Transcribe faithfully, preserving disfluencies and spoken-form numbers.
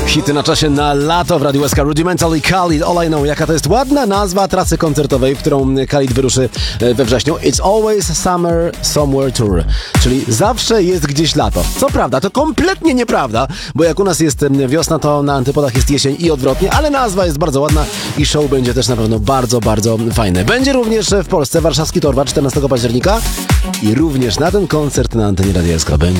Hity na czasie na lato w Radiu S K. Rudimental i Khalid, All I Know. Jaka to jest ładna nazwa trasy koncertowej, w którą Khalid wyruszy we wrześniu. It's Always Summer Somewhere Tour. Czyli zawsze jest gdzieś lato. Co prawda, to kompletnie nieprawda, bo jak u nas jest wiosna, to na antypodach jest jesień i odwrotnie, ale nazwa jest bardzo ładna i show będzie też na pewno bardzo, bardzo fajne. Będzie również w Polsce warszawski Torwar czternastego października i również na ten koncert na antenie Radia S K będzie